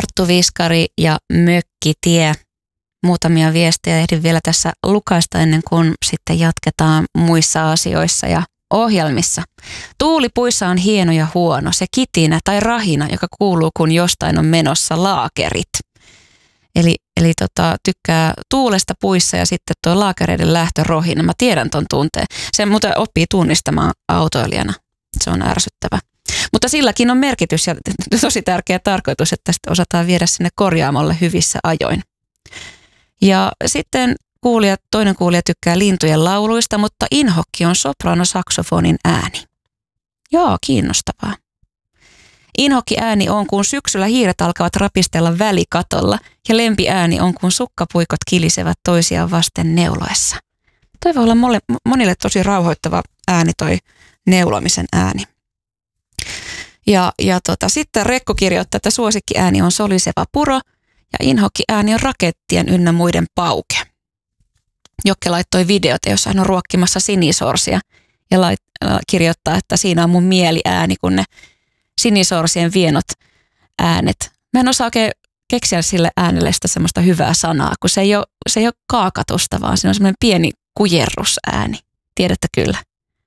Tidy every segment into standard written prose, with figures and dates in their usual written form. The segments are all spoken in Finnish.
Karttuviskari ja Mökkitie. Muutamia viestejä ehdin vielä tässä lukaista ennen kuin sitten jatketaan muissa asioissa ja ohjelmissa. Tuuli puissa on hieno ja huono, se kitinä tai rahina, joka kuuluu kun jostain on menossa laakerit. Eli tykkää tuulesta puissa ja sitten tuo laakereiden lähtörohina. Mä tiedän ton tunteen. Se muuten oppii tunnistamaan autoilijana. Se on ärsyttävä. Mutta silläkin on merkitys ja tosi tärkeä tarkoitus, että sitten osataan viedä sinne korjaamolle hyvissä ajoin. Ja sitten toinen kuulija tykkää lintujen lauluista, mutta inhokki on sopraanosaksofonin ääni. Joo, kiinnostavaa. Inhokki ääni on, kun syksyllä hiiret alkavat rapistella välikatolla ja lempiääni on, kun sukkapuikot kilisevät toisiaan vasten neuloessa. Toi voi olla monille tosi rauhoittava ääni, toi neulomisen ääni. Ja sitten Rekko kirjoittaa, että suosikkiääni on soliseva puro ja inhokki-ääni on rakettien ynnä muiden pauke. Jokke laittoi videota, jossa hän on ruokkimassa sinisorsia ja kirjoittaa, että siinä on mun mieliääni, kun ne sinisorsien vienot äänet. Mä en osaa oikein keksiä sille äänelle sitä semmoista hyvää sanaa, kun se ei ole kaakatusta, vaan siinä on semmoinen pieni kujerrusääni. Tiedätte kyllä.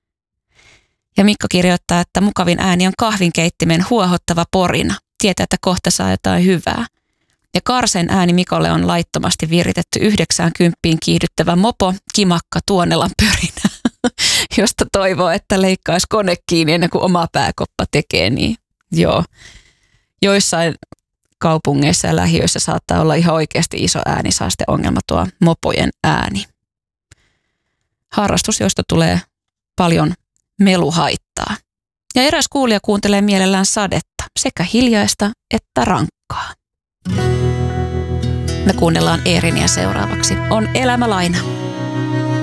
Ja Mikko kirjoittaa, että mukavin ääni on kahvinkeittimen huohottava porina. Tietää, että kohta saa jotain hyvää. Ja Karsen ääni Mikolle on laittomasti viritetty 90 kiihdyttävä mopo, kimakka Tuonelan pörinä, josta toivoo, että leikkaisi kone kiinni ennen kuin oma pääkoppa tekee niin. Joo. Joissain kaupungeissa ja lähiöissä saattaa olla ihan oikeasti iso äänisaasteongelma tuo mopojen ääni. Harrastus, josta tulee paljon meluhaittaa. Ja eräs kuulija kuuntelee mielellään sadetta, sekä hiljaista että rankkaa. Me kuunnellaan Eerinia seuraavaksi. On elämä laina.